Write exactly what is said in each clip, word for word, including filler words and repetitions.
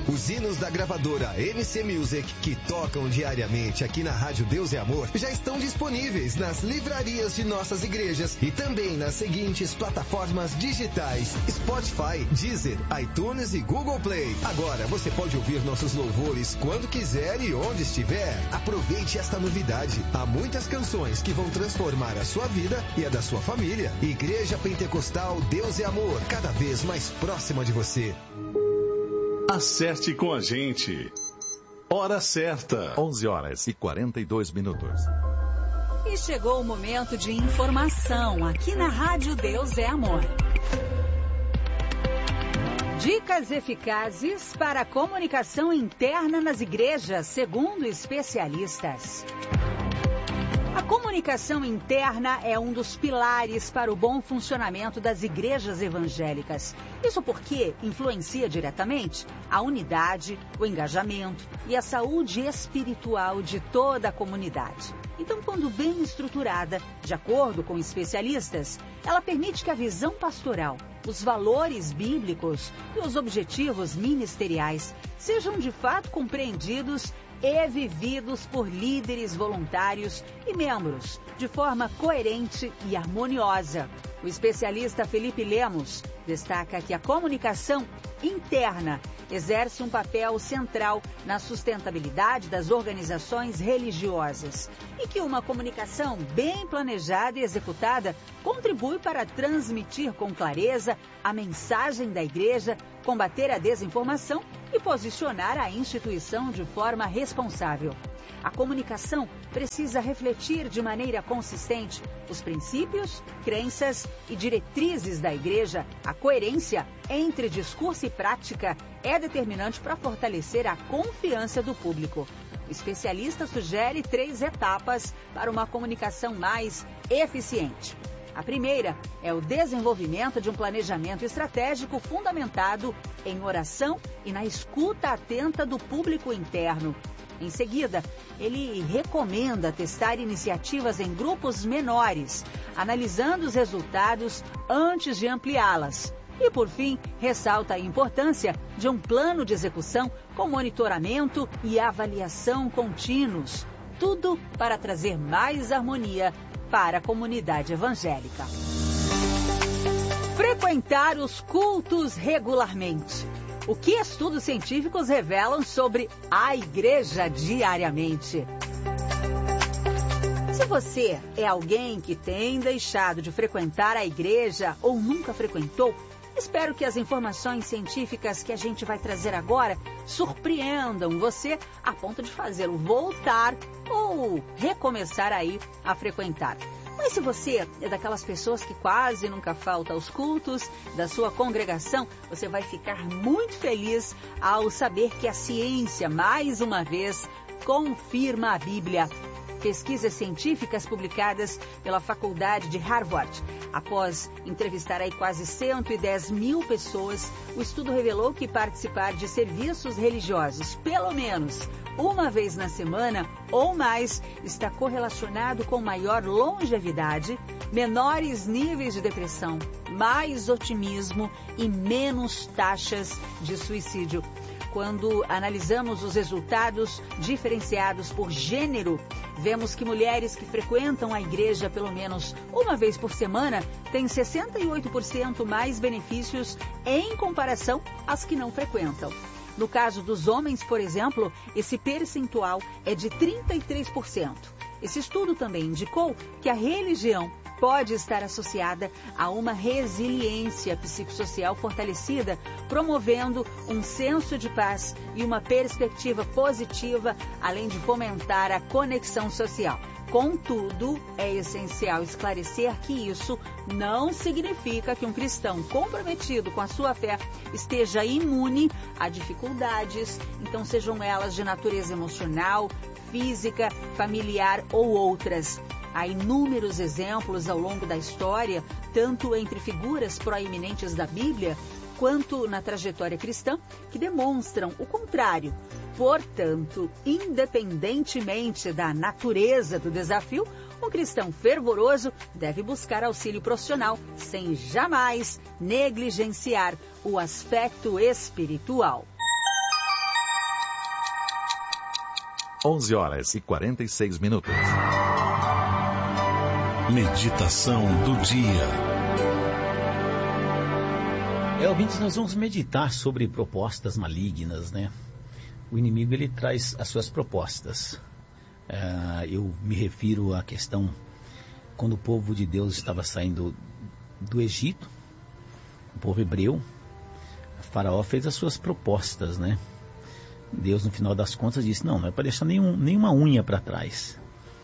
Os hinos da gravadora M C Music, que tocam diariamente aqui na Rádio Deus e Amor, já estão disponíveis nas livrarias de nossas igrejas e também nas seguintes plataformas digitais: Spotify, Deezer, iTunes e Google Play. Agora você pode ouvir nossos louvores quando quiser e onde estiver. Aproveite esta novidade. Há muitas canções que vão transformar a sua vida e a da sua família. Igreja Pentecostal Deus e Amor, cada vez mais próxima de você. Acerte com a gente. Hora certa. onze horas e quarenta e dois minutos. E chegou o momento de informação aqui na Rádio Deus é Amor. Dicas eficazes para a comunicação interna nas igrejas, segundo especialistas. A comunicação interna é um dos pilares para o bom funcionamento das igrejas evangélicas. Isso porque influencia diretamente a unidade, o engajamento e a saúde espiritual de toda a comunidade. Então, quando bem estruturada, de acordo com especialistas, ela permite que a visão pastoral, os valores bíblicos e os objetivos ministeriais sejam de fato compreendidos e vividos por líderes voluntários e membros, de forma coerente e harmoniosa. O especialista Felipe Lemos destaca que a comunicação interna exerce um papel central na sustentabilidade das organizações religiosas e que uma comunicação bem planejada e executada contribui para transmitir com clareza a mensagem da igreja, combater a desinformação e posicionar a instituição de forma responsável. A comunicação precisa refletir de maneira consistente os princípios, crenças e diretrizes da igreja. A coerência entre discurso e prática é determinante para fortalecer a confiança do público. O especialista sugere três etapas para uma comunicação mais eficiente. A primeira é o desenvolvimento de um planejamento estratégico fundamentado em oração e na escuta atenta do público interno. Em seguida, ele recomenda testar iniciativas em grupos menores, analisando os resultados antes de ampliá-las. E, por fim, ressalta a importância de um plano de execução com monitoramento e avaliação contínuos. Tudo para trazer mais harmonia para a comunidade evangélica. Frequentar os cultos regularmente. O que estudos científicos revelam sobre a igreja diariamente? Se você é alguém que tem deixado de frequentar a igreja ou nunca frequentou, espero que as informações científicas que a gente vai trazer agora surpreendam você a ponto de fazê-lo voltar ou recomeçar aí a frequentar. Mas se você é daquelas pessoas que quase nunca falta aos cultos da sua congregação, você vai ficar muito feliz ao saber que a ciência, mais uma vez, confirma a Bíblia. Pesquisas científicas publicadas pela Faculdade de Harvard. Após entrevistar aí quase cento e dez mil pessoas, o estudo revelou que participar de serviços religiosos, pelo menos uma vez na semana ou mais, está correlacionado com maior longevidade, menores níveis de depressão, mais otimismo e menos taxas de suicídio. Quando analisamos os resultados diferenciados por gênero, vemos que mulheres que frequentam a igreja pelo menos uma vez por semana têm sessenta e oito por cento mais benefícios em comparação às que não frequentam. No caso dos homens, por exemplo, esse percentual é de trinta e três por cento. Esse estudo também indicou que a religião pode estar associada a uma resiliência psicossocial fortalecida, promovendo um senso de paz e uma perspectiva positiva, além de fomentar a conexão social. Contudo, é essencial esclarecer que isso não significa que um cristão comprometido com a sua fé esteja imune a dificuldades, então sejam elas de natureza emocional, física, familiar ou outras. Há inúmeros exemplos ao longo da história, tanto entre figuras proeminentes da Bíblia, quanto na trajetória cristã, que demonstram o contrário. Portanto, independentemente da natureza do desafio, um cristão fervoroso deve buscar auxílio profissional, sem jamais negligenciar o aspecto espiritual. onze horas e quarenta e seis minutos. Meditação do dia. É, ouvintes, nós vamos meditar sobre propostas malignas, né? O inimigo, ele traz as suas propostas. Uh, eu me refiro à questão quando o povo de Deus estava saindo do Egito, o povo hebreu, Faraó fez as suas propostas, né? Deus, no final das contas, disse, não, não é para deixar nenhum, nenhuma unha para trás.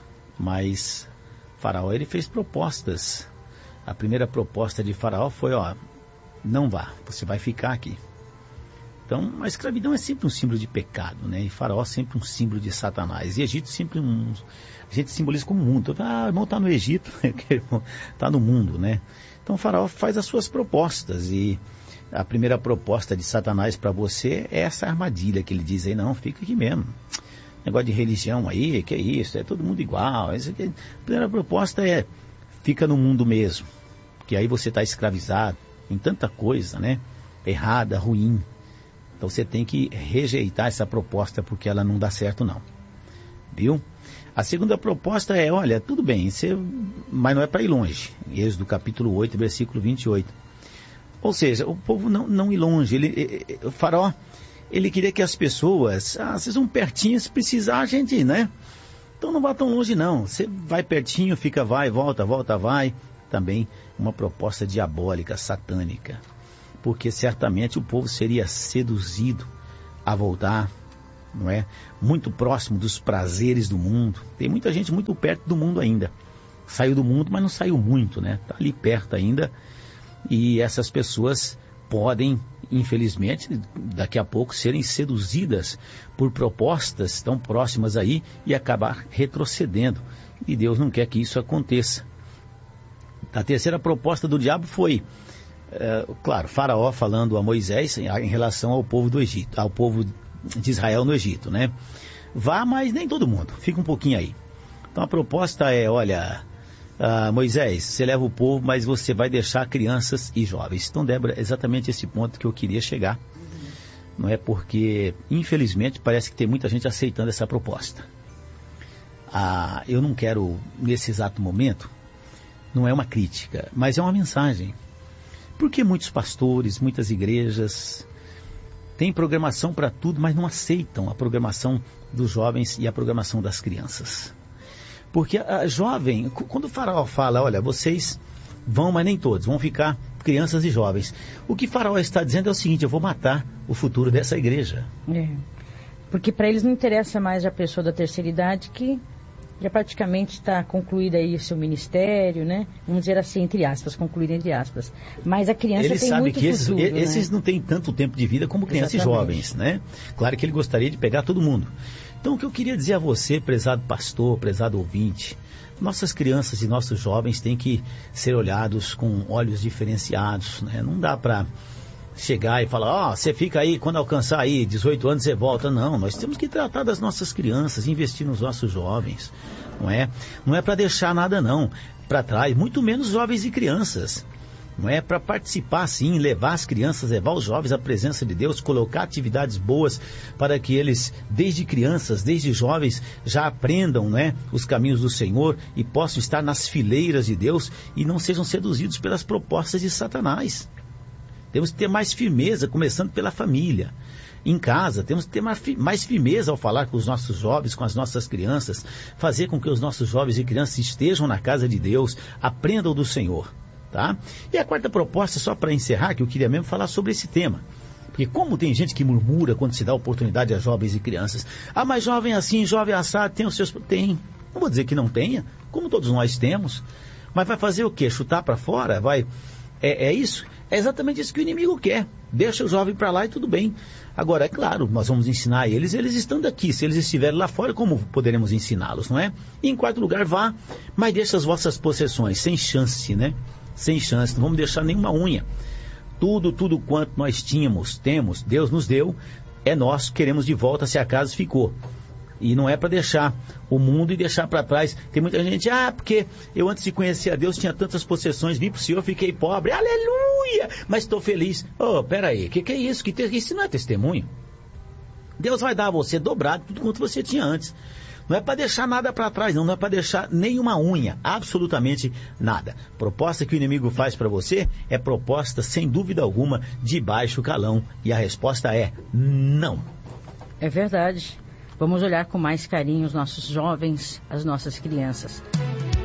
Mas Faraó, ele fez propostas. A primeira proposta de Faraó foi, ó, não vá, você vai ficar aqui. Então, a escravidão é sempre um símbolo de pecado, né? E Faraó sempre um símbolo de Satanás. E Egito sempre um... A gente simboliza como mundo. Ah, o irmão está no Egito, está no mundo, né? Então, Faraó faz as suas propostas. E a primeira proposta de Satanás para você é essa armadilha que ele diz aí, não, fica aqui mesmo. Negócio de religião aí, que é isso? É todo mundo igual. Isso aqui. A primeira proposta é, fica no mundo mesmo. Porque aí você está escravizado em tanta coisa, né? Errada, ruim. Então você tem que rejeitar essa proposta porque ela não dá certo não. Viu? A segunda proposta é, olha, tudo bem, você, mas não é para ir longe. Êxodo capítulo oito, versículo vinte e oito. Ou seja, o povo não, não ir longe. Ele, o Faraó, ele queria que as pessoas, ah, vocês vão pertinho, se precisar a gente ir, né? Então não vá tão longe não. Você vai pertinho, fica, vai, volta, volta, vai. Também uma proposta diabólica, satânica. Porque certamente o povo seria seduzido a voltar, não é? Muito próximo dos prazeres do mundo. Tem muita gente muito perto do mundo ainda. Saiu do mundo, mas não saiu muito, né? Está ali perto ainda. E essas pessoas podem, infelizmente, daqui a pouco serem seduzidas por propostas tão próximas aí e acabar retrocedendo. E Deus não quer que isso aconteça. A terceira proposta do diabo foi... É, claro, Faraó falando a Moisés em, em relação ao povo do Egito, ao povo de Israel no Egito, né? Vá, mas nem todo mundo, fica um pouquinho aí. Então a proposta é, olha, uh, Moisés, você leva o povo, mas você vai deixar crianças e jovens. Então, Débora, é exatamente esse ponto que eu queria chegar. Não é porque, infelizmente, parece que tem muita gente aceitando essa proposta. Ah, eu não quero, nesse exato momento, não é uma crítica, mas é uma mensagem. Porque muitos pastores, muitas igrejas têm programação para tudo, mas não aceitam a programação dos jovens e a programação das crianças. Porque a jovem, quando o Faraó fala, olha, vocês vão, mas nem todos, vão ficar crianças e jovens. O que Faraó está dizendo é o seguinte, eu vou matar o futuro dessa igreja. É, porque para eles não interessa mais a pessoa da terceira idade que... já praticamente está concluído aí o seu ministério, né? Vamos dizer assim, entre aspas, concluído entre aspas. Mas a criança ele tem sabe muito que esses, futuro, esses né? não têm tanto tempo de vida como crianças e jovens, né? Claro que ele gostaria de pegar todo mundo. Então, o que eu queria dizer a você, prezado pastor, prezado ouvinte, nossas crianças e nossos jovens têm que ser olhados com olhos diferenciados, né? Não dá para chegar e falar, ó, oh, você fica aí, quando alcançar aí dezoito anos você volta. Não, nós temos que tratar das nossas crianças, investir nos nossos jovens, não é? Não é para deixar nada não para trás, muito menos jovens e crianças. Não é para participar sim, levar as crianças, levar os jovens à presença de Deus, colocar atividades boas para que eles, desde crianças, desde jovens, já aprendam, né, os caminhos do Senhor e possam estar nas fileiras de Deus e não sejam seduzidos pelas propostas de Satanás. Temos que ter mais firmeza, começando pela família. Em casa, temos que ter mais firmeza ao falar com os nossos jovens, com as nossas crianças, fazer com que os nossos jovens e crianças estejam na casa de Deus, aprendam do Senhor, tá? E a quarta proposta, só para encerrar, que eu queria mesmo falar sobre esse tema. Porque como tem gente que murmura quando se dá oportunidade a jovens e crianças, ah, mas jovem assim, jovem assado, tem os seus... Tem. Não vou dizer que não tenha, como todos nós temos, mas vai fazer o quê? Chutar para fora? Vai... É, é isso? É exatamente isso que o inimigo quer. Deixa o jovem para lá e tudo bem. Agora, é claro, nós vamos ensinar eles, eles estando aqui. Se eles estiverem lá fora, como poderemos ensiná-los, não é? E em quarto lugar, vá, mas deixa as vossas possessões, sem chance, né? Sem chance, não vamos deixar nenhuma unha. Tudo, tudo quanto nós tínhamos, temos, Deus nos deu, é nosso, queremos de volta se acaso ficou. E não é para deixar o mundo e deixar para trás. Tem muita gente, ah, porque eu antes de conhecer a Deus tinha tantas possessões, vim para o Senhor, fiquei pobre, aleluia, mas estou feliz. Oh, peraí, o que, que é isso? Que te... Isso não é testemunho. Deus vai dar a você dobrado tudo quanto você tinha antes. Não é para deixar nada para trás, não, não é para deixar nenhuma unha, absolutamente nada. Proposta que o inimigo faz para você é proposta, sem dúvida alguma, de baixo calão. E a resposta é não. É verdade. Vamos olhar com mais carinho os nossos jovens, as nossas crianças.